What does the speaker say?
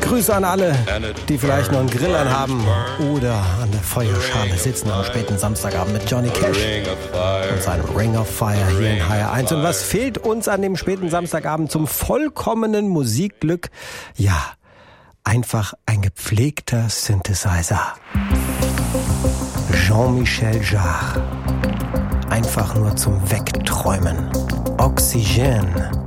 Grüße an alle, die vielleicht noch einen Grill anhaben oder an der Feuerschale sitzen am späten Samstagabend mit Johnny Cash und seinem Ring of Fire hier in HR1. Und was fehlt uns an dem späten Samstagabend zum vollkommenen Musikglück? Ja, einfach ein gepflegter Synthesizer. Jean-Michel Jarre. Einfach nur zum Wegträumen. Oxygène.